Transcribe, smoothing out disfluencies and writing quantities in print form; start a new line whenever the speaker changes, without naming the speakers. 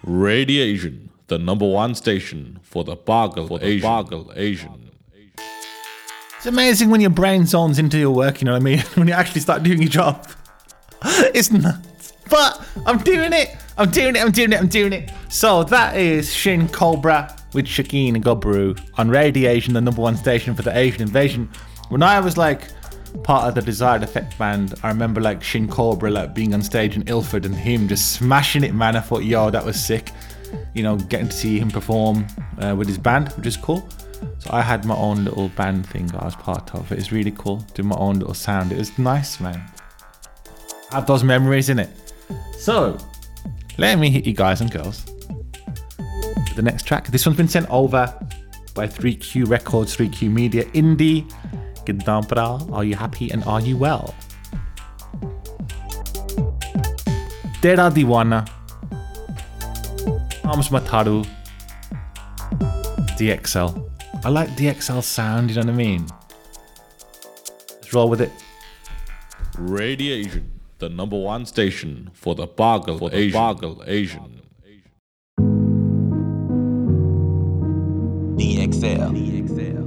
Radiation, the number one station for the Bargle Asian.
It's amazing when your brain zones into your work, you know what I mean? When you actually start doing your job. It's nuts. But I'm doing it. I'm doing it. So that is Shin Cobra with Shakeen and Gobru on Radiation, the number one station for the Asian invasion. When I was like part of the Desired Effect band, I remember like Shin Cobra like being on stage in Ilford and him just smashing it, man. I thought, yo, that was sick. You know, getting to see him perform with his band, which is cool. So I had my own little band thing I was part of. It was really cool, doing my own little sound. It was nice, man. I have those memories in it. So, let me hit you guys and girls with the next track. This one's been sent over by 3Q Records, 3Q Media, Indie. Gidambra, are you happy and are you well? Tera Diwana, Ams Mataru, DXL. I like DXL sound, you know what I mean? Let's roll with it.
Radiation, the number one station for the Bargle Asian.
DXL.